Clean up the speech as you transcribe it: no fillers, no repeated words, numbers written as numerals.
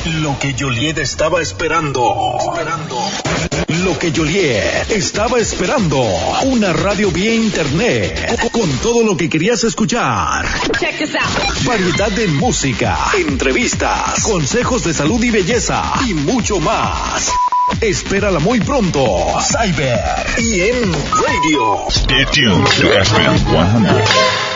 Lo que Joliet estaba esperando. Lo que Joliet estaba esperando. Una radio vía internet. Con todo lo que querías escuchar. Check this out. Variedad de música, entrevistas, consejos de salud y belleza y mucho más. Espérala muy pronto. Cyber y en Radio. Stay tuned to FM 100.